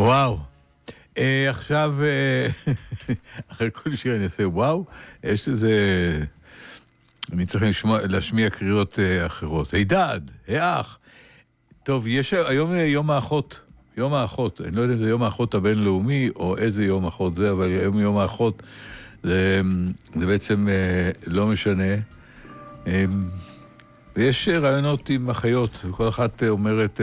וואו. עכשיו, אחרי כל שיר אני אעשה וואו, יש איזה... אני צריך להשמיע קריאות אחרות. הידד, האח. טוב, יש היום יום האחות. יום האחות. אני לא יודע אם זה יום האחות הבינלאומי, או איזה יום האחות זה, אבל היום יום האחות זה בעצם לא משנה. ויש רעיונות עם אחיות, וכל אחת אומרת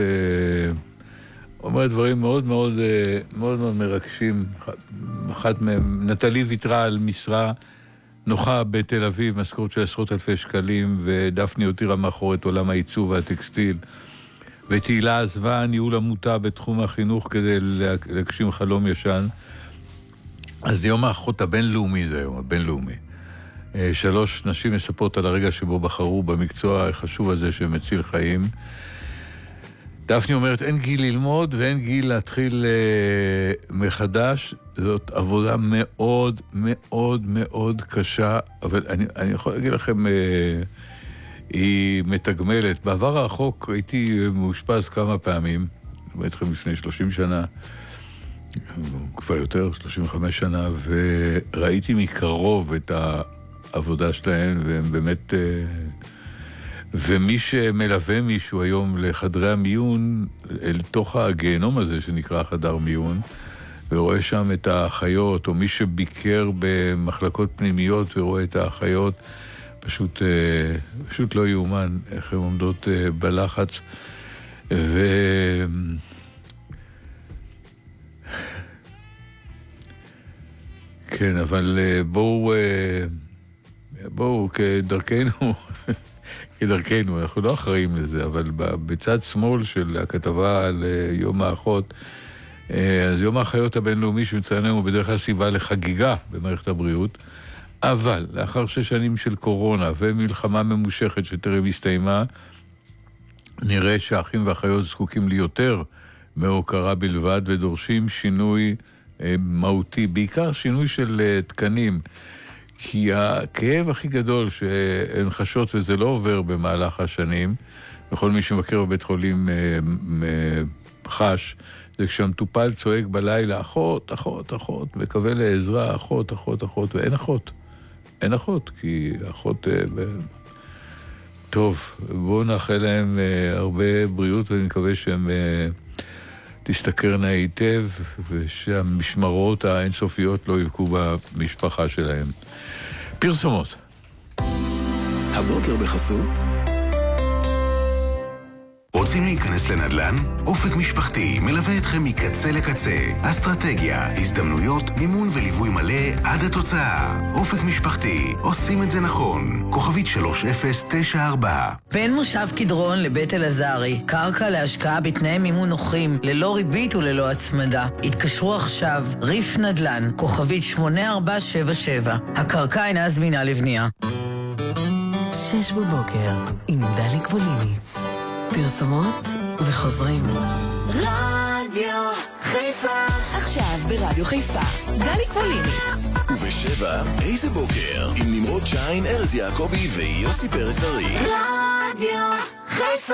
דברים מאוד מאוד מאוד מאוד מרגשים. אחת מהם, נטלי ויתרה על משרה נוחה בתל אביב, משכורת של עשרות אלפי שקלים, ודפני הותירה מאחורי את עולם העיצוב והטקסטיל. ותהילה עזבה ניהול עמותה בתחום החינוך כדי להגשים חלום ישן. אז יום האחות הבינלאומי זה היום, הבינלאומי. 3 נשים מספרות על הרגע שבו בחרו במקצוע החשוב הזה שמציל חיים. דפני אומרת, אין גיל ללמוד ואין גיל להתחיל מחדש. זאת עבודה מאוד מאוד מאוד קשה, אבל אני יכול להגיד לכם, היא מתגמלת. בעבר הרחוק הייתי מאושפז כמה פעמים, אני אתכם לפני 30 שנה, כבר יותר, 35 שנה, וראיתי מקרוב את העבודה שלהם, והם באמת... ומי שמלווה מישהו היום לחדרי המיון, אל תוך הגיהנום הזה שנקרא חדר מיון, ורואה שם את האחיות, או מי שביקר במחלקות פנימיות ורואה את האחיות, פשוט לא יאומן איך הן עומדות בלחץ. כן, אבל בואו כדרכנו, אנחנו לא אחראים לזה, אבל בצד שמאל של הכתבה על יום האחות, אז יום האחיות הבינלאומי שמציין הוא בדרך כלל סיבה לחגיגה במערכת הבריאות, אבל לאחר 6 שנים של קורונה ומלחמה ממושכת שטרם הסתיימה, נראה שהאחים והאחיות זקוקים לי יותר מהוקרה בלבד, ודורשים שינוי מהותי, בעיקר שינוי של תקנים, כי הכאב הכי גדול שהן חשות, וזה לא עובר במהלך השנים, וכל מי שמכיר בבית חולים חש, זה כשהמטופל צועק בלילה, אחות, אחות, אחות, מקווה לעזרה, אחות, אחות, אחות, ואין אחות. אין אחות, כי אחות... טוב, בואו נאחל להם הרבה בריאות, ואני מקווה שהם תסתכרנה היטב, ושהמשמרות האינסופיות לא יבקו במשפחה שלהם. פרסומות. הבוקר בחסות. רוצים להיכנס לנדל"ן? אופק משפחתי מלווה אתכם מקצה לקצה. אסטרטגיה, הזדמנויות, מימון וליווי מלא עד התוצאה. אופק משפחתי, עושים את זה נכון. כוכבית 3094. בין מושב קדרון לבית אלעזרי, קרקע להשקעה בתנאי מימון נוחים, ללא ריבית וללא הצמדה. התקשרו עכשיו, ריף נדל"ן, כוכבית 8477. הקרקע אינה זמינה לבנייה. 6 בבוקר, עם דלי קבוליניץ. פרסומות וחוזרים. רדיו חיפה. עכשיו ברדיו חיפה, דלי קבוליניץ. וב7, איזה בוקר, עם נמרוד שיין, ארז יעקבי ויוסי פרץ ארי. רדיו חיפה.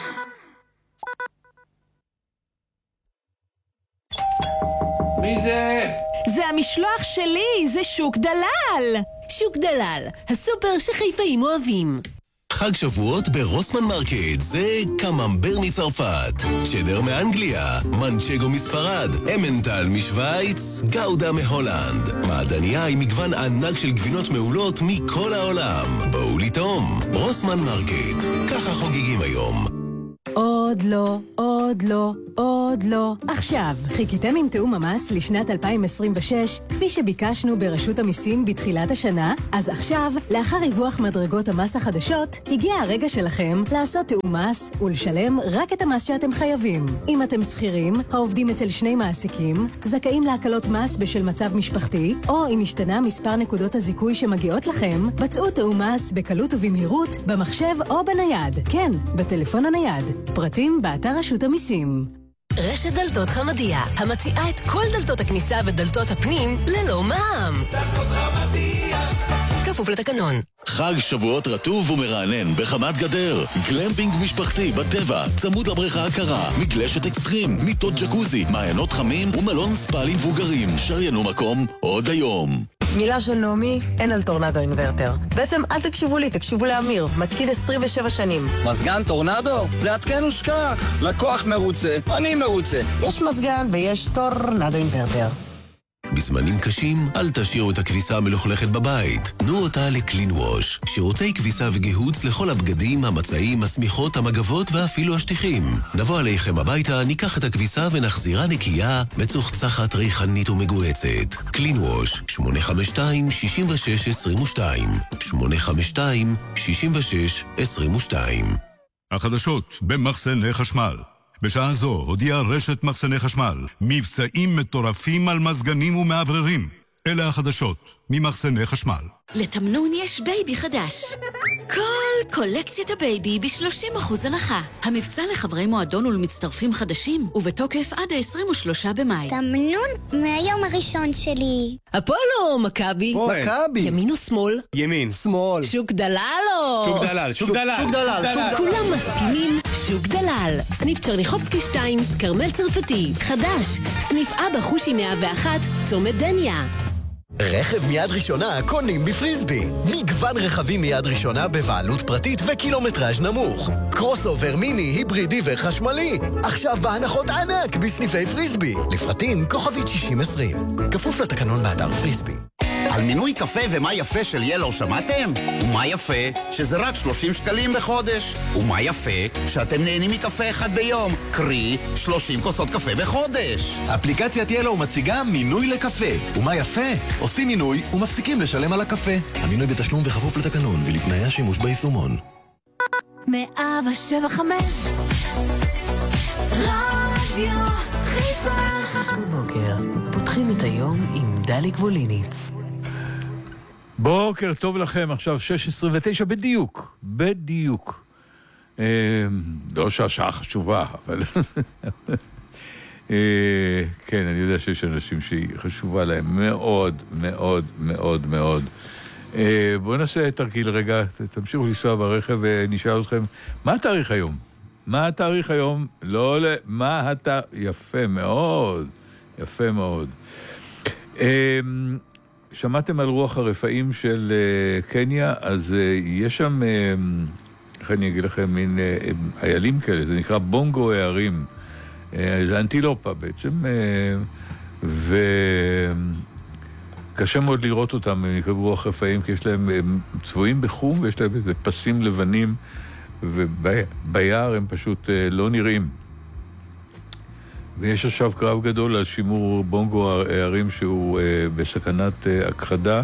מי זה? זה המשלוח שלי, זה שוק דלל. שוק דלל, הסופר שחיפאים אוהבים. חג שבועות ברוסמן מרקט, זה קממבר מצרפת, צ'דר מאנגליה, מנצ'גו מספרד, אמנטל משוויץ, גאודה מהולנד, מעדניה עם מגוון ענק של גבינות מעולות מכל העולם. בואו לטעום, רוסמן מרקט, ככה חוגגים היום. עוד לא, עוד לא, עוד לא. עכשיו, חיכיתם עם תאום המס לשנת 2026, כפי שביקשנו ברשות המיסים בתחילת השנה? אז עכשיו, לאחר ריווח מדרגות המס החדשות, הגיע הרגע שלכם לעשות תאום מס ולשלם רק את המס שאתם חייבים. אם אתם שכירים, העובדים אצל 2 מעסיקים, זכאים להקלות מס בשל מצב משפחתי, או אם השתנה מספר נקודות הזיכוי שמגיעות לכם, בצעו תאום מס בקלות ובמהירות, במחשב או בנייד. כן, בטלפון הנייד. פרטים באתר רשות המיסים. רשת דלתות חמדיה, המציעה את כל דלתות הכניסה ודלתות הפנים ללא מע"מ. דלתות חמדיה. כפוף לתקנון. חג שבועות רטוב ומרענן בחמת גדר. גלמפינג משפחתי בטבע, צמוד לבריכה הקרה, מגלשת אקסטרים, מיטות ג'קוזי, מעיינות חמים ומלון ספא למבוגרים. שריינו מקום עוד היום. מילה של נעמי, אין על טורנדו אינברטר. בעצם אל תקשיבו לי, תקשיבו לאמיר, מתקיד 27 שנים. מזגן טורנדו? זה התקן ושכח. לקוח מרוצה, אני מרוצה. יש מזגן ויש טורנדו אינברטר. בזמנים קשים, אל תשאירו את הכביסה המלוכלכת בבית. תנו אותה לקלין ווש. שירותי כביסה וגיהוץ לכל הבגדים, המצעים, השמיכות, המגבות ואפילו השטיחים. נבוא עליכם הביתה, ניקח את הכביסה ונחזירה נקייה, מצוחצחת, ריחנית ומגועצת. קלין ווש, 852-6622. 852-6622. החדשות במחסני חשמל. בשעה זו הודיעה רשת מחסני חשמל מבצעים מטורפים על מזגנים ומעבררים. אלה החדשות ממחסני חשמל. לתמנון יש בייבי חדש. כל קולקציית הבייבי ב-30% הנחה. המבצע לחברי מועדון ולמצטרפים חדשים, ובתוקף עד ה-23 במאי. תמנון מהיום הראשון שלי. אפולו, מכבי. מכבי. ימין או שמאל? ימין. שמאל. שוק דללו. שוק דלל, שוק דלל. שוק דלל. כולם מסכימים, שוק דלל. סניף צ'רניחובסקי 2, קרמל צרפתי. חדש. סניף אבא חושי 101, צומת דניה. רכב מיד ראשונה קונים בפריסבי. מגוון רכבים מיד ראשונה בבעלות פרטית וקילומטראז' נמוך. קרוס אובר מיני, היברידי וחשמלי. עכשיו בהנחות ענק בסניפי פריסבי. לפרטים כוכבית 6020. כפוף לתקנון באתר פריסבי. על מינוי קפה ומה יפה של ילו שמעתם? ומה יפה שזה רק 30 שקלים בחודש. ומה יפה שאתם נהנים מקפה אחד ביום, קרי 30 כוסות קפה בחודש. אפליקציית ילו מציגה מינוי לקפה. ומה יפה? עושים מינוי ומפסיקים לשלם על הקפה. המינוי בתשלום וכפוף לתקנון ולתנאי השימוש ביישומון. 175 רדיו חיפה. בוקר, פותחים את היום עם דלי קבוליניץ. בוקר טוב לכם, עכשיו 6:29 בדיוק. לא שהשעה חשובה, אבל... כן, אני יודע שיש אנשים שהיא חשובה להם מאוד, מאוד, מאוד, מאוד. בואו נעשה תרגיל רגע, תמשיכו לנסוע ברכב ונשאל אתכם, מה התאריך היום? מה התאריך היום? יפה מאוד, יפה מאוד. שמעתם על רוח הרפאים של קניה, אז יש שם, איך אני אגיד לכם, מין איילים כאלה, זה נקרא בונגו הערים. זה אנטילופה בעצם, וקשה מאוד לראות אותם, הם נקראו רוח רפאים, כי יש להם, הם צבועים בחום, ויש להם איזה פסים לבנים, וביער הם פשוט לא נראים. ויש עכשיו קרב גדול על שימור בונגו הערים שהוא בסכנת הכחדה,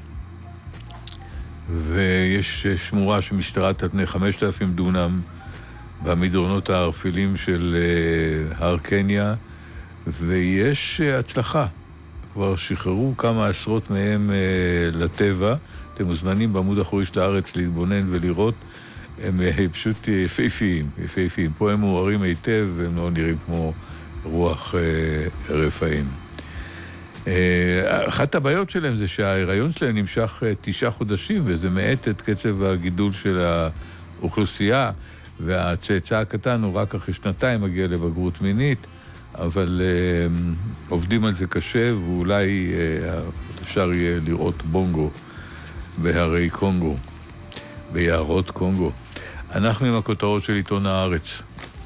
ויש שמורה שמשתרעת על פני 5,000 דונם במדרונות הערפילים של הר קניה, ויש הצלחה. כבר שחררו כמה עשרות מהם לטבע. אתם מוזמנים בעמוד האחורי של הארץ להתבונן ולראות. הם פשוט יפהפיים. פה הם מוארים היטב, והם לא נראים כמו רוח רפאים. אחת הבעיות שלהם זה שההיריון שלהם נמשך 9 חודשים, וזה מעט את קצב הגידול של האוכלוסייה, והצאצא הקטן הוא רק אחרי 2 מגיע לבגרות מינית, אבל עובדים על זה קשה, ואולי אפשר יהיה לראות בונגו בהרי קונגו, ביערות קונגו. אנחנו עם הכותרות של עיתון הארץ.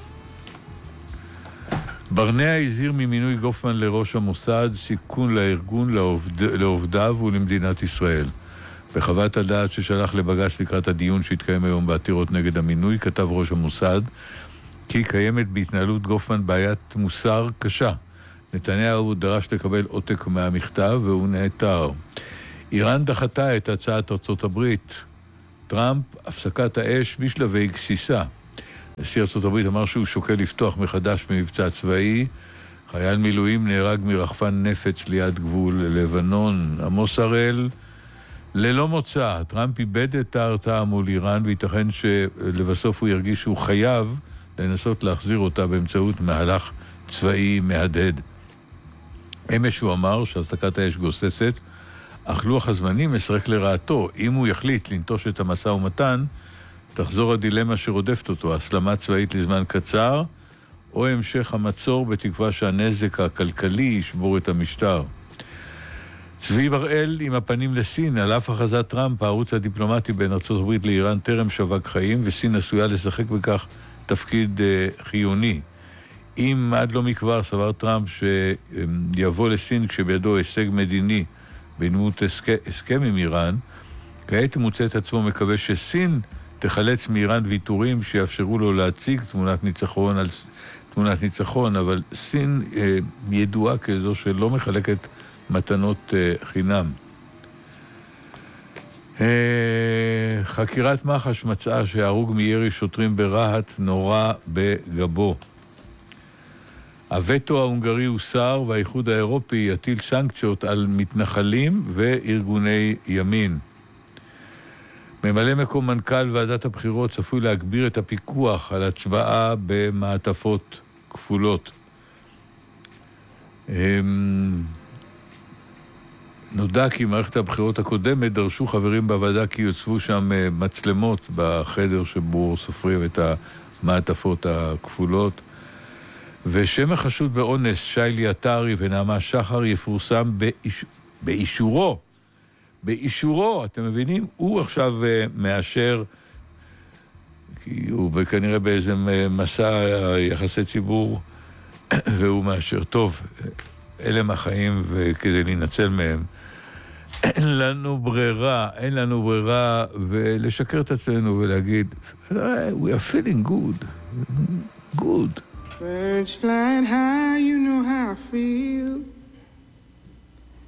ברנע הזהיר ממינוי גופמן לראש המוסד, סיכון לארגון, לעובדיו ולמדינת ישראל. בחוות הדעת ששלח לבג"ץ לקראת הדיון שהתקיים היום בעתירות נגד המינוי, כתב ראש המוסד כי קיימת בהתנהלות גופמן בעיית מוסר קשה. נתניהו דרש לקבל עותק מהמכתב והוא נעתר. איראן דחתה את הצעת ארצות הברית. טראמפ, הפסקת האש בשלבי גסיסה. נשיא ארצות הברית אמר שהוא שוקל לפתוח מחדש ממבצע צבאי. חייל מילואים נהרג מרחפן נפץ ליד גבול לבנון. עמוס הראל, ללא מוצא, טראמפ איבד את ההרתעה מול איראן, וייתכן שלבסוף הוא ירגיש שהוא חייב לנסות להחזיר אותה באמצעות מהלך צבאי מהדהד. אמש הוא אמר שהפסקת האש גוססת, אך לוח הזמנים מסרק לרעתו. אם הוא יחליט לנטוש את המשא ומתן, תחזור הדילמה שרודפת אותו, הסלמה צבאית לזמן קצר, או המשך המצור בתקווה שהנזק הכלכלי ישבור את המשטר. צבי בראל עם הפנים לסין, על אף הכרזת טראמפ, הערוץ הדיפלומטי בין ארצות הברית לאיראן טרם שווק חיים, וסין עשויה לשחק בכך תפקיד חיוני. אם עד לא מכבר סבר טראמפ שיבוא לסין כשבידו הישג מדיני בדמות הסכם עם איראן, כעת הוא מוצא את עצמו מקווה שסין תחלץ מאיראן ויתורים שיאפשרו לו להציג תמונת ניצחון, אבל סין ידועה כזו שלא מחלקת מתנות חינם. חקירת מח"ש מצאה שהרוג מירי שוטרים ברהט נורא בגבו. הווטו ההונגרי הוסר והאיחוד האירופי יטיל סנקציות על מתנחלים וארגוני ימין. ממלא מקום מנכ"ל ועדת הבחירות צפוי להגביר את הפיקוח על הצבעה במעטפות כפולות. נודע כי מערכת הבחירות הקודמת דרשו חברים בוועדה כי יוצבו שם מצלמות בחדר שבו סופרים את המעטפות הכפולות. ושם החשוד באונס שיילי עטרי ונעמה שחר יפורסם באישורו, אתם מבינים? הוא עכשיו מאשר, כי הוא כנראה באיזה מסע יחסי ציבור, והוא מאשר. טוב, אלה מהחיים וכדי להינצל מהם. אין לנו ברירה ולשקר את עצמנו ולהגיד, we are feeling good. Birds flying high, you know how I feel.